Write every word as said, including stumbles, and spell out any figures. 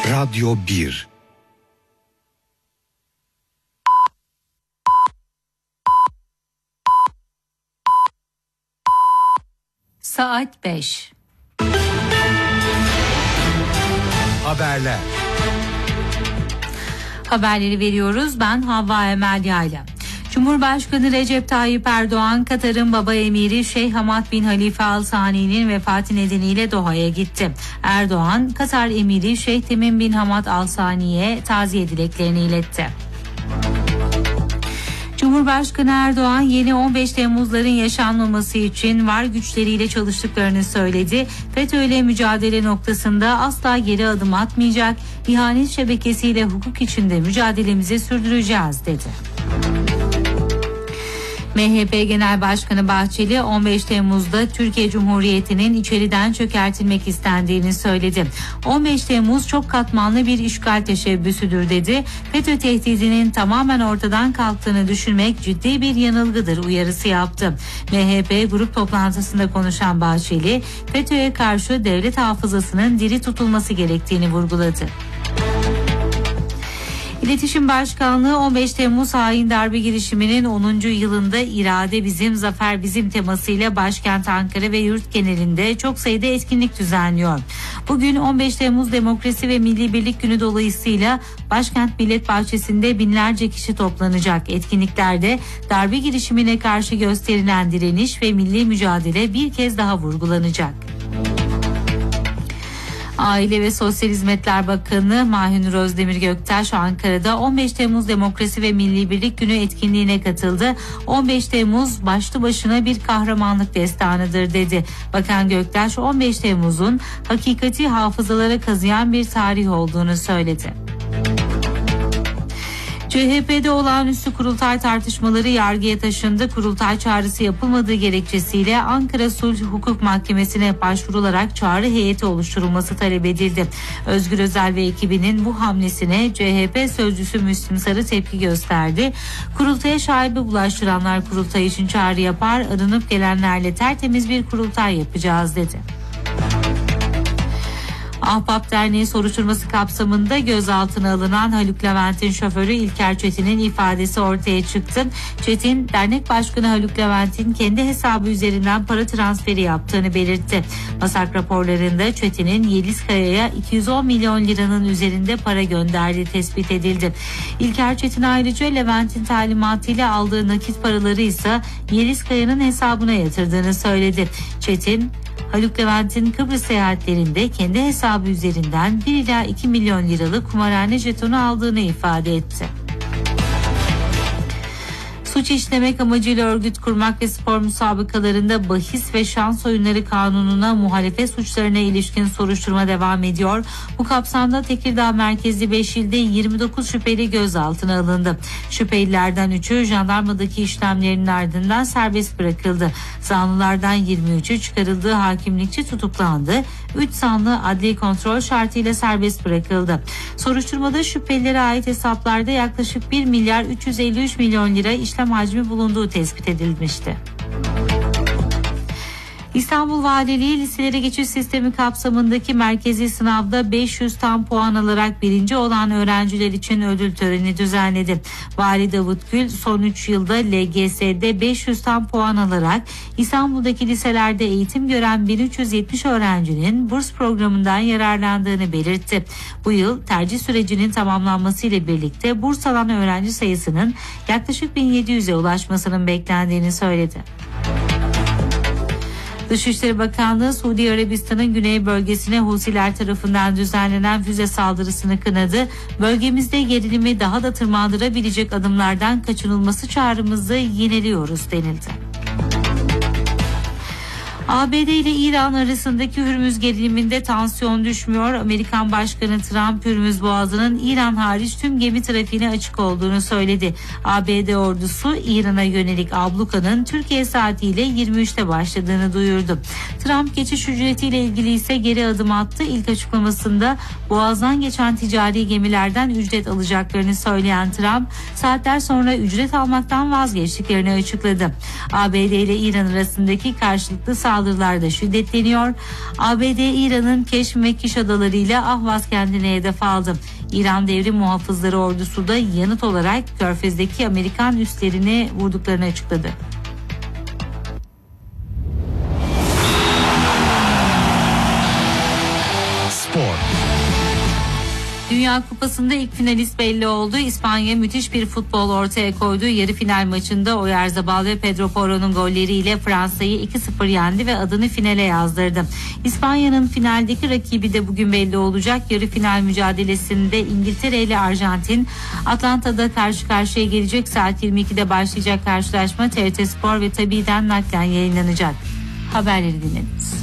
Radyo bir. Saat beş. Haberler. Haberleri veriyoruz. Ben Havva Emel Yayla. Cumhurbaşkanı Recep Tayyip Erdoğan, Katar'ın baba emiri Şeyh Hamad bin Halife Al Sani'nin vefatı nedeniyle Doha'ya gitti. Erdoğan, Katar emiri Şeyh Temim bin Hamad Al Sani'ye taziye dileklerini iletti. Cumhurbaşkanı Erdoğan yeni on beş Temmuz'ların yaşanmaması için var güçleriyle çalıştıklarını söyledi. FETÖ ile mücadele noktasında asla geri adım atmayacak, ihanet şebekesiyle hukuk içinde mücadelemizi sürdüreceğiz dedi. M H P Genel Başkanı Bahçeli on beş Temmuz'da Türkiye Cumhuriyeti'nin içeriden çökertilmek istendiğini söyledi. on beş Temmuz çok katmanlı bir işgal teşebbüsüdür dedi. FETÖ tehdidinin tamamen ortadan kalktığını düşünmek ciddi bir yanılgıdır uyarısı yaptı. M H P grup toplantısında konuşan Bahçeli, FETÖ'ye karşı devlet hafızasının diri tutulması gerektiğini vurguladı. İletişim Başkanlığı on beş Temmuz hain darbe girişiminin onuncu yılında irade bizim, zafer bizim temasıyla başkent Ankara ve yurt genelinde çok sayıda etkinlik düzenliyor. Bugün on beş Temmuz Demokrasi ve Milli Birlik Günü dolayısıyla Başkent Millet Bahçesi'nde binlerce kişi toplanacak. Etkinliklerde darbe girişimine karşı gösterilen direniş ve milli mücadele bir kez daha vurgulanacak. Aile ve Sosyal Hizmetler Bakanı Mahinur Özdemir Göktaş Ankara'da on beş Temmuz Demokrasi ve Milli Birlik Günü etkinliğine katıldı. on beş Temmuz başlı başına bir kahramanlık destanıdır dedi. Bakan Göktaş on beş Temmuz'un hakikati hafızalara kazıyan bir tarih olduğunu söyledi. C H P'de olağanüstü kurultay tartışmaları yargıya taşındı. Kurultay çağrısı yapılmadığı gerekçesiyle Ankara Sulh Hukuk Mahkemesi'ne başvurularak çağrı heyeti oluşturulması talep edildi. Özgür Özel ve ekibinin bu hamlesine C H P sözcüsü Müslüm Sarı tepki gösterdi. Kurultaya şaibe bulaştıranlar kurultay için çağrı yapar, arınıp gelenlerle tertemiz bir kurultay yapacağız dedi. Ahbap Derneği soruşturması kapsamında gözaltına alınan Haluk Levent'in şoförü İlker Çetin'in ifadesi ortaya çıktı. Çetin, dernek başkanı Haluk Levent'in kendi hesabı üzerinden para transferi yaptığını belirtti. Masak raporlarında Çetin'in Yeliz Kaya'ya iki yüz on milyon liranın üzerinde para gönderdiği tespit edildi. İlker Çetin ayrıca Levent'in talimatıyla aldığı nakit paraları ise Yeliz Kaya'nın hesabına yatırdığını söyledi. Çetin, Haluk Levent'in Kıbrıs seyahatlerinde kendi hesabı üzerinden bir ila iki milyon liralık kumarhane jetonu aldığını ifade etti. Suç işlemek amacıyla örgüt kurmak ve spor müsabakalarında bahis ve şans oyunları kanununa muhalefet suçlarına ilişkin soruşturma devam ediyor. Bu kapsamda Tekirdağ merkezli beş ilde yirmi dokuz şüpheli gözaltına alındı. Şüphelilerden üçü jandarmadaki işlemlerinin ardından serbest bırakıldı. Zanlılardan yirmi üçü çıkarıldığı hakimlikçi tutuklandı. üç zanlı adli kontrol şartıyla serbest bırakıldı. Soruşturmada şüphelilere ait hesaplarda yaklaşık bir milyar üç yüz elli üç milyon lira işlem hacmi bulunduğu tespit edilmişti. İstanbul Valiliği liselere geçiş sistemi kapsamındaki merkezi sınavda beş yüz tam puan alarak birinci olan öğrenciler için ödül töreni düzenledi. Vali Davut Gül son üç yılda L G S'de beş yüz tam puan alarak İstanbul'daki liselerde eğitim gören bin üç yüz yetmiş öğrencinin burs programından yararlandığını belirtti. Bu yıl tercih sürecinin tamamlanması ile birlikte burs alan öğrenci sayısının yaklaşık bin yedi yüze ulaşmasının beklendiğini söyledi. Dışişleri Bakanlığı Suudi Arabistan'ın güney bölgesine Husiler tarafından düzenlenen füze saldırısını kınadı. Bölgemizde gerilimi daha da tırmandırabilecek adımlardan kaçınılması çağrımızı yineliyoruz denildi. A B D ile İran arasındaki Hürmüz geriliminde tansiyon düşmüyor. Amerikan Başkanı Trump, Hürmüz Boğazı'nın İran hariç tüm gemi trafiğine açık olduğunu söyledi. A B D ordusu İran'a yönelik ablukanın Türkiye saatiyle yirmi üçte başladığını duyurdu. Trump geçiş ücretiyle ilgili ise geri adım attı. İlk açıklamasında Boğaz'dan geçen ticari gemilerden ücret alacaklarını söyleyen Trump, saatler sonra ücret almaktan vazgeçtiklerini açıkladı. A B D ile İran arasındaki karşılıklı saldırı saldırılar da şiddetleniyor. A B D İran'ın Keşm ve Kiş adaları ile Ahvaz kentine hedef aldı. İran Devrim Muhafızları ordusu da yanıt olarak Körfez'deki Amerikan üslerini vurduklarını açıkladı. Spor. Dünya Kupası'nda ilk finalist belli oldu. İspanya müthiş bir futbol ortaya koydu. Yarı final maçında Oyarzabal ve Pedro Porro'nun golleriyle Fransa'yı iki sıfır yendi ve adını finale yazdırdı. İspanya'nın finaldeki rakibi de bugün belli olacak. Yarı final mücadelesinde İngiltere ile Arjantin Atlanta'da karşı karşıya gelecek. Saat yirmi ikide başlayacak karşılaşma T R T Spor ve Tabi'den naklen yayınlanacak. Haberleri dinlediniz.